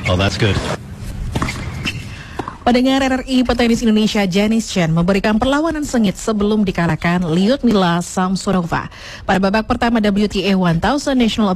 Oh, that's good. Pendengar RRI, petenis Indonesia Janice Chen memberikan perlawanan sengit sebelum dikalahkan Lyudmila Samsonova pada babak pertama WTA 1000 National